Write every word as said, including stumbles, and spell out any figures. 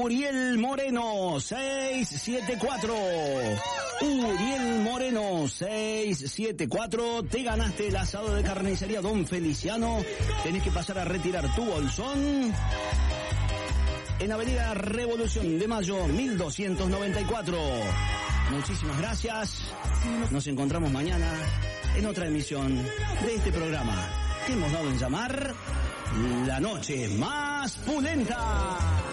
Uriel Moreno, seis siete cuatro. Uriel Moreno, seis siete cuatro. Te ganaste el asado de carnicería Don Feliciano. Tenés que pasar a retirar tu bolsón en Avenida Revolución de Mayo, mil doscientos noventa y cuatro. Muchísimas gracias. Nos encontramos mañana en otra emisión de este programa que hemos dado en llamar La Noche Más Pulenta.